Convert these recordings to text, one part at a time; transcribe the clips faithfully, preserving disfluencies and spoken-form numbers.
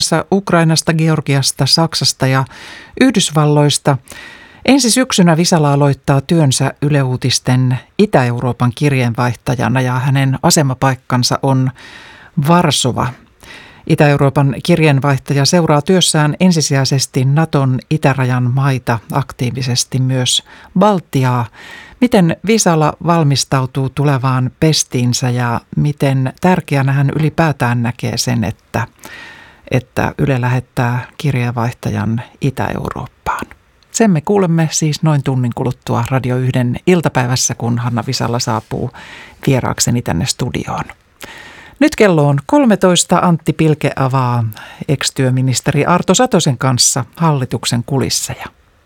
Ukrainasta, Georgiasta, Saksasta ja Yhdysvalloista. Ensi syksynä Visala aloittaa työnsä Yle Uutisten Itä-Euroopan kirjeenvaihtajana ja hänen asemapaikkansa on Varsova. Itä-Euroopan kirjeenvaihtaja seuraa työssään ensisijaisesti Naton itärajan maita, aktiivisesti myös Baltiaa. Miten Visala valmistautuu tulevaan pestiinsä ja miten tärkeänä hän ylipäätään näkee sen, että, että Yle lähettää kirjeenvaihtajan Itä-Eurooppaan? Sen me kuulemme siis noin tunnin kuluttua Radio yhden iltapäivässä, kun Hanna Visala saapuu vieraakseni tänne studioon. Nyt kello on kolmetoista. Antti Pilke avaa ex-työministeri Arto Satosen kanssa hallituksen kulisseja.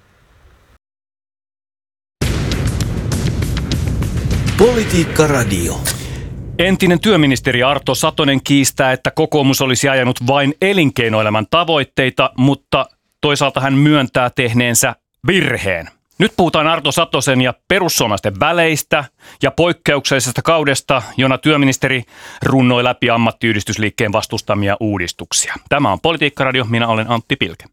Politiikka Radio. Entinen työministeri Arto Satonen kiistää, että kokoomus olisi ajanut vain elinkeinoelämän tavoitteita, mutta toisaalta hän myöntää tehneensä virheen. Nyt puhutaan Arto Satosen ja perussuomalaisten väleistä ja poikkeuksellisesta kaudesta, jona työministeri runnoi läpi ammattiyhdistysliikkeen vastustamia uudistuksia. Tämä on Politiikka Radio, minä olen Antti Pilke.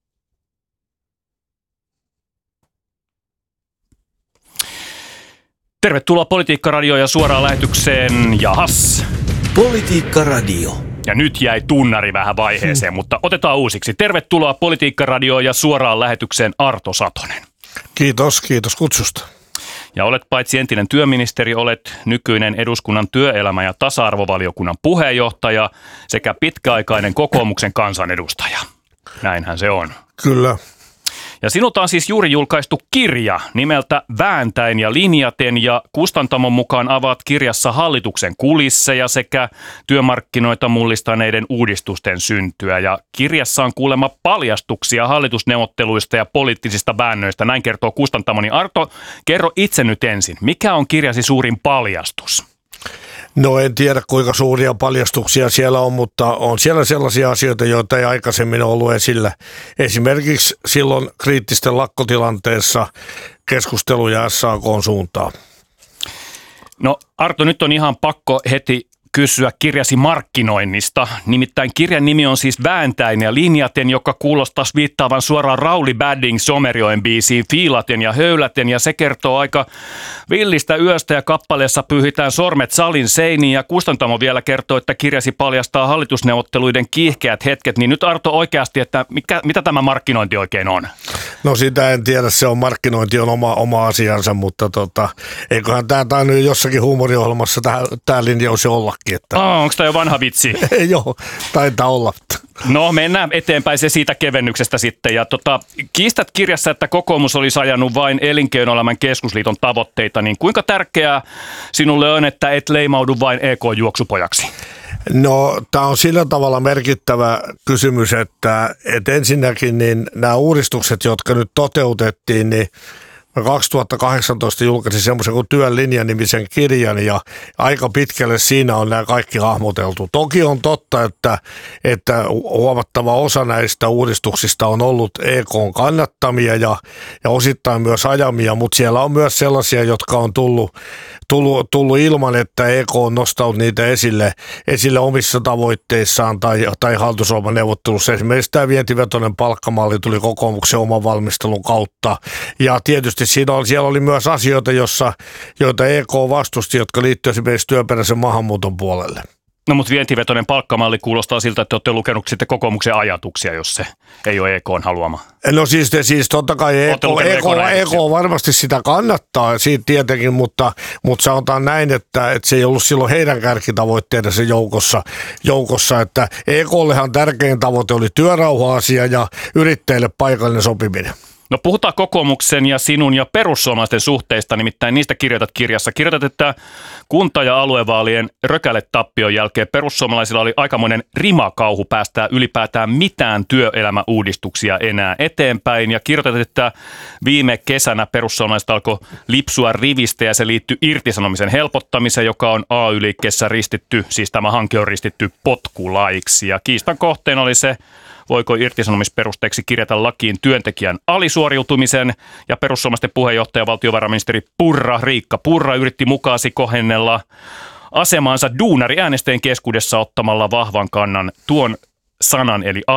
Tervetuloa Politiikka Radioon ja suoraan lähetykseen. Jahas. Politiikka Radio. Ja nyt jäi tunnari vähän vaiheeseen, hmm. mutta otetaan uusiksi. Tervetuloa Politiikka Radioon ja suoraan lähetykseen Arto Satonen. Kiitos, kiitos kutsusta. Ja olet paitsi entinen työministeri, olet nykyinen eduskunnan työelämä- ja tasa-arvovaliokunnan puheenjohtaja sekä pitkäaikainen kokoomuksen kansanedustaja. Näinhän se on. Kyllä. Ja sinulta on siis juuri julkaistu kirja nimeltä Vääntäen ja linjaten, ja kustantamon mukaan avaat kirjassa hallituksen kulisseja sekä työmarkkinoita mullistaneiden uudistusten syntyä. Ja kirjassa on kuulemma paljastuksia hallitusneuvotteluista ja poliittisista väännöistä, näin kertoo kustantamoni. Arto, kerro itse nyt ensin, mikä on kirjasi suurin paljastus? No en tiedä kuinka suuria paljastuksia siellä on, mutta on siellä sellaisia asioita, joita ei aikaisemmin ollut esillä. Esimerkiksi silloin kriittisten lakkotilanteessa keskusteluja S A K:n suuntaan. No Arto, nyt on ihan pakko heti kysyä kirjasi markkinoinnista. Nimittäin kirjan nimi on siis Vääntäen ja linjaten, joka kuulostaisi viittaavan suoraan Rauli Badding Somerjoen biisiin Fiilaten ja höyläten, ja se kertoo aika villistä yöstä ja kappaleessa pyyhitään sormet salin seiniin, ja kustantamo vielä kertoo, että kirjasi paljastaa hallitusneuvotteluiden kiihkeät hetket. Niin nyt Arto oikeasti, että mikä, mitä tämä markkinointi oikein on? No sitä en tiedä, se on markkinointi on oma, oma asiansa, mutta tota, eiköhän tämä tainnut jossakin huumoriohjelmassa tämä linjaus jo olla. Että... Oh, onko tämä jo vanha vitsi? Joo, taitaa olla. No mennään eteenpäin se siitä kevennyksestä sitten. Ja tota, kiistät kirjassa, että kokoomus olisi ajanut vain Elinkeinoelämän keskusliiton tavoitteita, niin kuinka tärkeää sinulle on, että et leimaudu vain E K-juoksupojaksi? No tämä on sillä tavalla merkittävä kysymys, että, että ensinnäkin niin nämä uudistukset, jotka nyt toteutettiin, niin kaksituhattakahdeksantoista julkaisin semmoisen kuin Työn linja-nimisen kirjan ja aika pitkälle siinä on nämä kaikki hahmoteltu. Toki on totta, että, että huomattava osa näistä uudistuksista on ollut E K:n kannattamia ja, ja osittain myös ajamia, mutta siellä on myös sellaisia, jotka on tullut, tullut, tullut ilman, että E K on nostanut niitä esille, esille omissa tavoitteissaan tai, tai hallitusohjelmaneuvottelussa. Esimerkiksi tämä vientivetoinen palkkamalli tuli kokoomuksen oman valmistelun kautta ja tietysti Siinä on, siellä oli myös asioita, jossa, joita E K vastusti, jotka liittyivät esimerkiksi työperäisen maahanmuuton puolelle. No mutta vientivetoinen palkkamalli kuulostaa siltä, että olette lukenut sitten kokoomuksen ajatuksia, jos se ei ole E K:n haluama. No siis, siis totta kai E K, E K, E K varmasti sitä kannattaa, siitä tietenkin, mutta, mutta sanotaan näin, että, että se ei ollut silloin heidän kärkitavoitteidensa joukossa, joukossa, että E K:llehan tärkein tavoite oli työrauha-asia ja yrittäjille paikallinen sopiminen. No puhutaan kokoomuksen ja sinun ja perussuomalaisten suhteista, nimittäin niistä kirjoitat kirjassa. Kirjoitat, että kunta- ja aluevaalien rökäletappion jälkeen perussuomalaisilla oli aikamoinen rimakauhu päästää ylipäätään mitään työelämäuudistuksia enää eteenpäin. Ja kirjoitat, että viime kesänä perussuomalaiset alkoi lipsua rivistä ja se liittyi irtisanomisen helpottamiseen, joka on A Y-liikkeessä ristitty, siis tämä hanke on ristitty potkulaiksi. Ja kiistan kohteena oli se, voiko irtisanomisperusteeksi kirjata lakiin työntekijän alisuoriutumisen, ja perussuomalaisten puheenjohtaja valtiovarainministeri Purra, Riikka Purra, yritti mukaasi kohennella asemaansa duunariäänestäjien keskuudessa ottamalla vahvan kannan tuon sanan eli